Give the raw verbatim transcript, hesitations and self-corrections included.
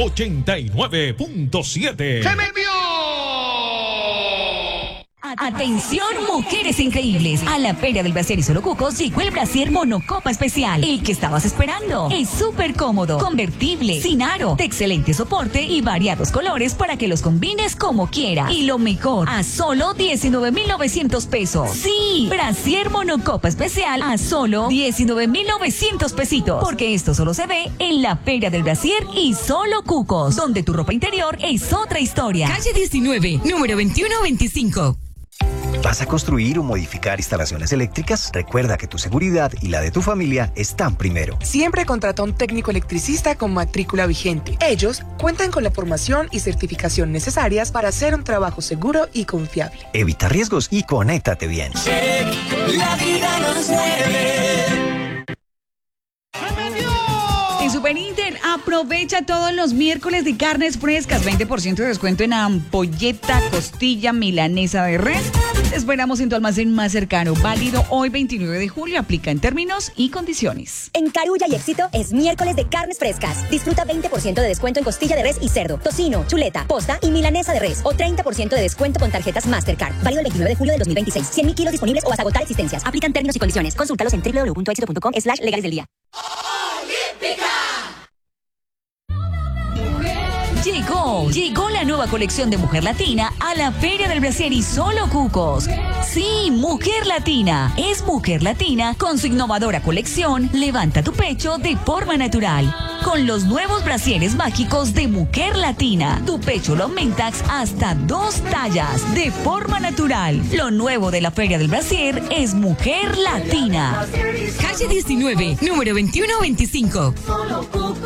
ochenta y nueve punto siete. ¡Se me envió! Atención, mujeres increíbles. A la Feria del Brasier y Solo Cucos llegó el brasier Monocopa Especial. El que estabas esperando. Es súper cómodo, convertible, sin aro, de excelente soporte y variados colores para que los combines como quieras. Y lo mejor, a solo diecinueve mil novecientos pesos. Sí, brasier Monocopa Especial a solo diecinueve mil novecientos pesitos. Porque esto solo se ve en la Feria del Brasier y Solo Cucos, donde tu ropa interior es otra historia. Calle diecinueve, número veintiuno veinticinco. ¿Vas a construir o modificar instalaciones eléctricas? Recuerda que tu seguridad y la de tu familia están primero. Siempre contrata a un técnico electricista con matrícula vigente. Ellos cuentan con la formación y certificación necesarias para hacer un trabajo seguro y confiable. Evita riesgos y conéctate bien. La vida nos mueve. En Super Inter, aprovecha todos los miércoles de carnes frescas. veinte por ciento de descuento en ampolleta, costilla, milanesa de res. Te esperamos en tu almacén más cercano. Válido hoy veintinueve de julio. Aplica en términos y condiciones. En Carulla y Éxito es miércoles de carnes frescas. Disfruta veinte por ciento de descuento en costilla de res y cerdo, tocino, chuleta, posta y milanesa de res. O treinta por ciento de descuento con tarjetas Mastercard. Válido el veintinueve de julio de dos mil veintiséis. cien mil kilos disponibles o hasta agotar existencias. Aplican términos y condiciones. Consúltalos en doble u doble u doble u punto éxito punto com slash legales del día. Llegó, llegó la nueva colección de Mujer Latina a la Feria del Brasier y Solo Cucos. Sí, Mujer Latina. Es Mujer Latina con su innovadora colección Levanta tu pecho de forma natural. Con los nuevos brasieres mágicos de Mujer Latina. Tu pecho lo aumentas hasta dos tallas de forma natural. Lo nuevo de la Feria del Brasier es Mujer Latina. Calle diecinueve, número veintiuno veinticinco.